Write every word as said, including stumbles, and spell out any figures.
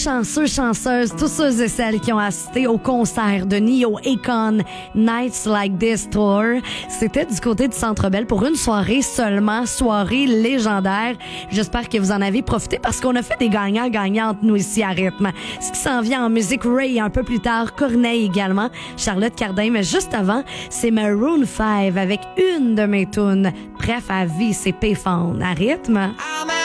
chanceux, chanceuses, tous ceux et celles qui ont assisté au concert de Neo Akon Nights Like This Tour. C'était du côté du Centre Bell pour une soirée seulement, soirée légendaire. J'espère que vous en avez profité parce qu'on a fait des gagnants-gagnantes, nous, ici à Rythme. Ce qui s'en vient en musique, Ray, un peu plus tard, Corneille également, Charlotte Cardin, mais juste avant, c'est Maroon five avec une de mes tunes. Bref, à vie, c'est Payphone. À Rythme.